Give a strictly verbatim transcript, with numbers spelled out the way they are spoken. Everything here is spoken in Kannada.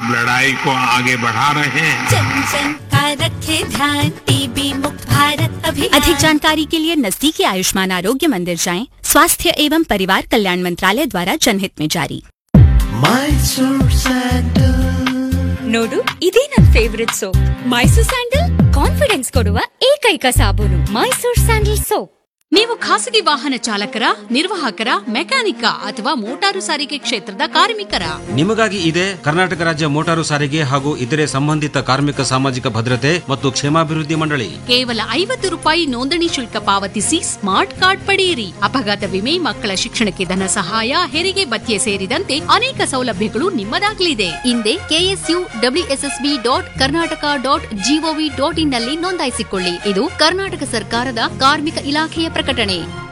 लड़ाई को आगे बढ़ा रहे हैं। जन जन का रखे ध्यान, टीबी मुक्त भारत अभियान। अधिक जानकारी के लिए नजदीकी आयुष्मान आरोग्य मंदिर जाएं। स्वास्थ्य एवं परिवार कल्याण मंत्रालय द्वारा जनहित में जारी। ನೋಡು, ಇದೇ ನನ್ favourite soap. Mysore sandal confidence ಕೊಡುವ ಏಕೈಕ ಸಾಬೂನು. Mysore sandal soap. ನೀವು ಖಾಸಗಿ ವಾಹನ ಚಾಲಕರ, ನಿರ್ವಾಹಕರ, ಮೆಕ್ಯಾನಿಕ ಅಥವಾ ಮೋಟಾರು ಸಾರಿಗೆ ಕ್ಷೇತ್ರದ ಕಾರ್ಮಿಕರ? ನಿಮಗಾಗಿ ಇದೆ ಕರ್ನಾಟಕ ರಾಜ್ಯ ಮೋಟಾರು ಸಾರಿಗೆ ಹಾಗೂ ಇತರೆ ಸಂಬಂಧಿತ ಕಾರ್ಮಿಕ ಸಾಮಾಜಿಕ ಭದ್ರತೆ ಮತ್ತು ಕ್ಷೇಮಾಭಿವೃದ್ಧಿ ಮಂಡಳಿ. ಕೇವಲ ಐವತ್ತು ರೂಪಾಯಿ ನೋಂದಣಿ ಶುಲ್ಕ ಪಾವತಿಸಿ ಸ್ಮಾರ್ಟ್ ಕಾರ್ಡ್ ಪಡೆಯಿರಿ. ಅಪಘಾತ ವಿಮೆ, ಮಕ್ಕಳ ಶಿಕ್ಷಣಕ್ಕೆ ಧನ ಸಹಾಯ, ಹೆರಿಗೆ ಭತ್ಯೆ ಸೇರಿದಂತೆ ಅನೇಕ ಸೌಲಭ್ಯಗಳು ನಿಮ್ಮದಾಗಲಿದೆ. ಹಿಂದೆ KSU WSSB dot Karnataka dot gov dot in ನಲ್ಲಿ ನೋಂದಾಯಿಸಿಕೊಳ್ಳಿ. ಇದು ಕರ್ನಾಟಕ ಸರ್ಕಾರದ ಕಾರ್ಮಿಕ ಇಲಾಖೆಯ ಪ್ರಕಟಣೆ.